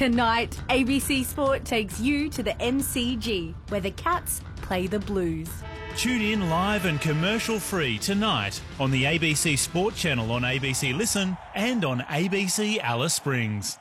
Tonight, ABC Sport takes you to the MCG, where the Cats play the Blues. Tune in live and commercial-free tonight on the ABC Sport channel on ABC Listen and on ABC Alice Springs.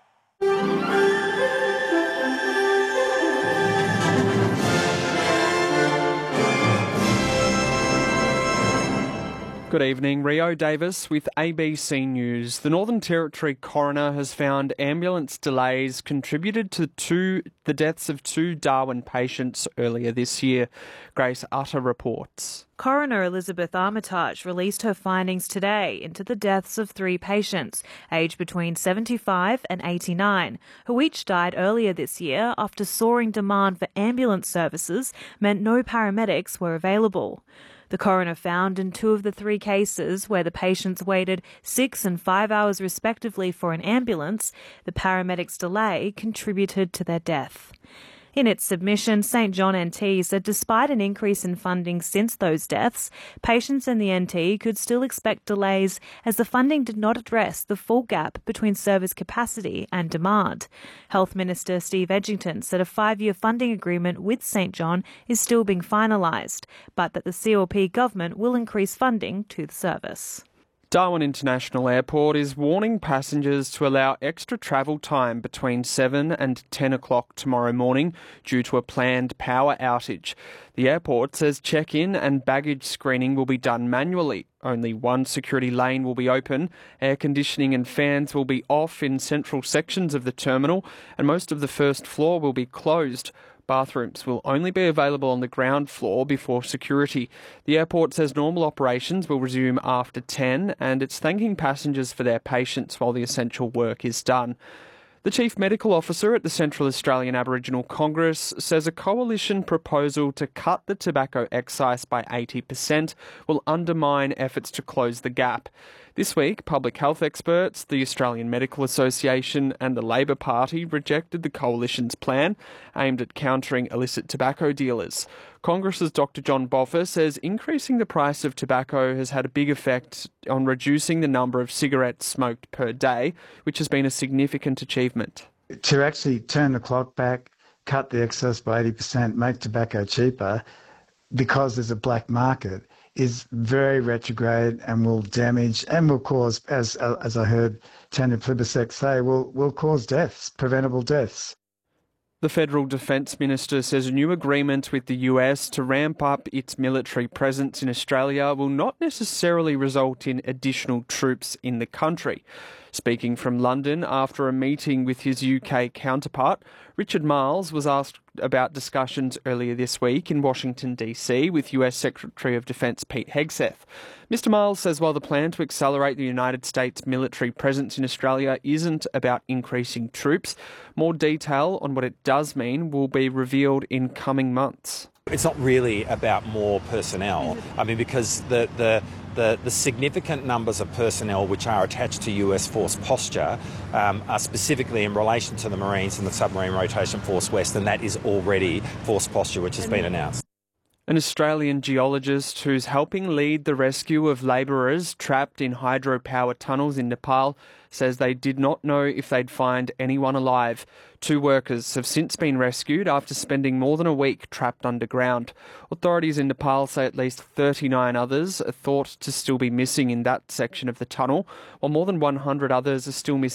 Good evening, Rio Davis with ABC News. The Northern Territory coroner has found ambulance delays contributed to the deaths of 2 Darwin patients earlier this year. Grace Utter reports. Coroner Elizabeth Armitage released her findings today into the deaths of 3 patients, aged between 75 and 89, who each died earlier this year after soaring demand for ambulance services meant no paramedics were available. The coroner found in 2 of the 3 cases where the patients waited 6 and 5 hours respectively for an ambulance, the paramedics' delay contributed to their death. In its submission, St John NT said despite an increase in funding since those deaths, patients in the NT could still expect delays as the funding did not address the full gap between service capacity and demand. Health Minister Steve Edgington said a 5-year funding agreement with St John is still being finalised, but that the CLP government will increase funding to the service. Darwin International Airport is warning passengers to allow extra travel time between 7 and 10 o'clock tomorrow morning due to a planned power outage. The airport says check-in and baggage screening will be done manually. Only one security lane will be open, air conditioning and fans will be off in central sections of the terminal, and most of the first floor will be closed. Bathrooms will only be available on the ground floor before security. The airport says normal operations will resume after 10, and it's thanking passengers for their patience while the essential work is done. The Chief Medical Officer at the Central Australian Aboriginal Congress says a coalition proposal to cut the tobacco excise by 80% will undermine efforts to close the gap. This week, public health experts, the Australian Medical Association and the Labor Party rejected the coalition's plan aimed at countering illicit tobacco dealers. Congress's Dr John Boffa says increasing the price of tobacco has had a big effect on reducing the number of cigarettes smoked per day, which has been a significant achievement. To actually turn the clock back, cut the excise by 80%, make tobacco cheaper because there's a black market is very retrograde and will damage and will cause, as I heard Tanya Plibersek say, will cause deaths, preventable deaths. The Federal Defence Minister says a new agreement with the US to ramp up its military presence in Australia will not necessarily result in additional troops in the country. Speaking from London after a meeting with his UK counterpart, Richard Marles was asked about discussions earlier this week in Washington DC with US Secretary of Defence Pete Hegseth. Mr Marles says while the plan to accelerate the United States military presence in Australia isn't about increasing troops, more detail on what it does mean will be revealed in coming months. It's not really about more personnel. I mean, because the significant numbers of personnel which are attached to US Force Posture are specifically in relation to the Marines and the Submarine Rotation Force West, and that is already Force Posture, which has been announced. An Australian geologist who's helping lead the rescue of labourers trapped in hydropower tunnels in Nepal says they did not know if they'd find anyone alive. 2 workers have since been rescued after spending more than a week trapped underground. Authorities in Nepal say at least 39 others are thought to still be missing in that section of the tunnel, while more than 100 others are still missing